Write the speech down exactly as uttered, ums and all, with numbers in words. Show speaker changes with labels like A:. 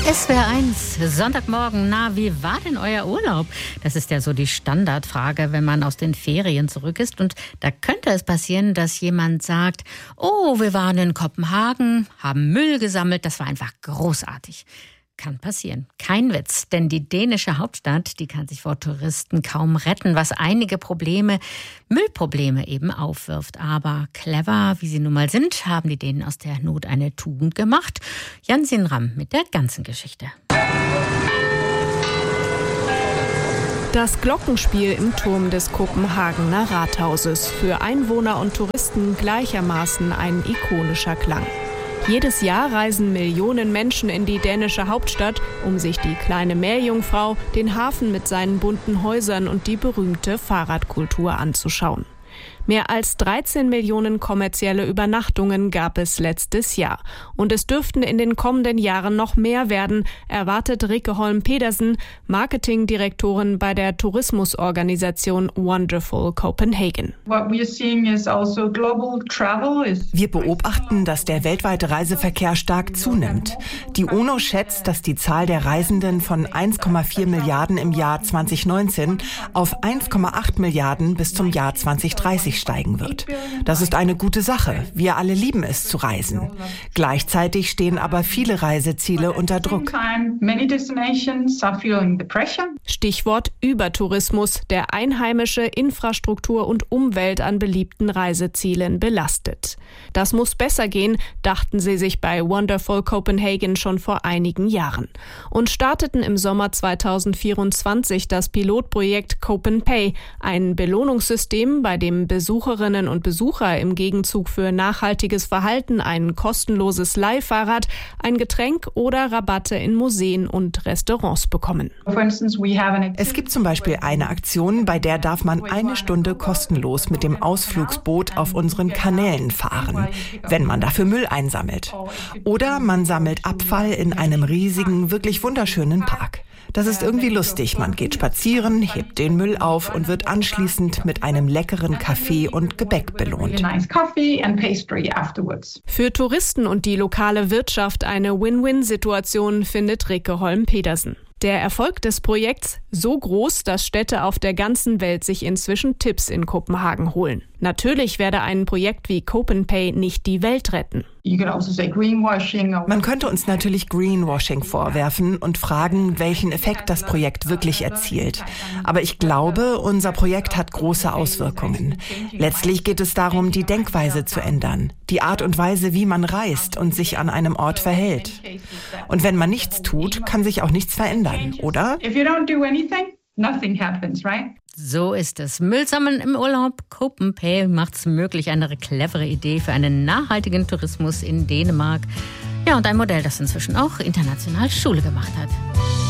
A: S W R eins, Sonntagmorgen. Na, wie war denn euer Urlaub? Das ist ja so die Standardfrage, wenn man aus den Ferien zurück ist. Und da könnte es passieren, dass jemand sagt, oh, wir waren in Kopenhagen, haben Müll gesammelt, das war einfach großartig. Kann passieren. Kein Witz, denn die dänische Hauptstadt, die kann sich vor Touristen kaum retten, was einige Probleme, Müllprobleme eben aufwirft. Aber clever, wie sie nun mal sind, haben die Dänen aus der Not eine Tugend gemacht. Jan Sinram mit der ganzen Geschichte.
B: Das Glockenspiel im Turm des Kopenhagener Rathauses. Für Einwohner und Touristen gleichermaßen ein ikonischer Klang. Jedes Jahr reisen Millionen Menschen in die dänische Hauptstadt, um sich die kleine Meerjungfrau, den Hafen mit seinen bunten Häusern und die berühmte Fahrradkultur anzuschauen. Mehr als dreizehn Millionen kommerzielle Übernachtungen gab es letztes Jahr. Und es dürften in den kommenden Jahren noch mehr werden, erwartet Rikke Holm Pedersen, Marketingdirektorin bei der Tourismusorganisation Wonderful Copenhagen.
C: Wir beobachten, dass der weltweite Reiseverkehr stark zunimmt. Die UNO schätzt, dass die Zahl der Reisenden von eins Komma vier Milliarden im Jahr zweitausendneunzehn auf eins Komma acht Milliarden bis zum Jahr zweitausenddreißig steigen wird. Das ist eine gute Sache. Wir alle lieben es zu reisen. Gleichzeitig stehen aber viele Reiseziele unter Druck.
B: Stichwort Übertourismus, der einheimische Infrastruktur und Umwelt an beliebten Reisezielen belastet. Das muss besser gehen, dachten sie sich bei Wonderful Copenhagen schon vor einigen Jahren und starteten im Sommer zweitausendvierundzwanzig das Pilotprojekt CopenPay, ein Belohnungssystem, bei dem Besucherinnen und Besucher im Gegenzug für nachhaltiges Verhalten ein kostenloses Leihfahrrad, ein Getränk oder Rabatte in Museen und Restaurants bekommen.
C: Es gibt zum Beispiel eine Aktion, bei der darf man eine Stunde kostenlos mit dem Ausflugsboot auf unseren Kanälen fahren, wenn man dafür Müll einsammelt. Oder man sammelt Abfall in einem riesigen, wirklich wunderschönen Park. Das ist irgendwie lustig. Man geht spazieren, hebt den Müll auf und wird anschließend mit einem leckeren Kaffee und Gebäck belohnt.
B: Für Touristen und die lokale Wirtschaft eine Win-Win-Situation, findet Rikke Holm Pedersen. Der Erfolg des Projekts so groß, dass Städte auf der ganzen Welt sich inzwischen Tipps in Kopenhagen holen. Natürlich werde ein Projekt wie CopenPay nicht die Welt retten.
C: Man könnte uns natürlich Greenwashing vorwerfen und fragen, welchen Effekt das Projekt wirklich erzielt. Aber ich glaube, unser Projekt hat große Auswirkungen. Letztlich geht es darum, die Denkweise zu ändern, die Art und Weise, wie man reist und sich an einem Ort verhält. Und wenn man nichts tut, kann sich auch nichts verändern, oder?
A: So ist es. Müll sammeln im Urlaub. CopenPay macht's möglich. Eine clevere Idee für einen nachhaltigen Tourismus in Dänemark. Ja, und ein Modell, das inzwischen auch international Schule gemacht hat.